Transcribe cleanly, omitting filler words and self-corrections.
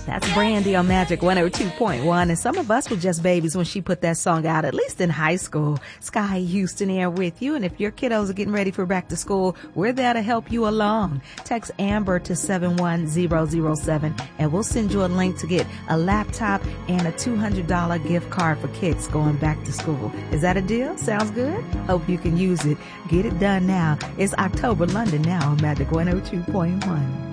That's Brandy on Magic 102.1. And some of us were just babies when she put that song out, at least in high school. Sky Houston here with you. And if your kiddos are getting ready for back to school, we're there to help you along. Text Amber to 71007 and we'll send you a link to get a laptop and a $200 gift card for kids going back to school. Is that a deal? Sounds good? Hope you can use it. Get it done now. It's October London now on Magic 102.1.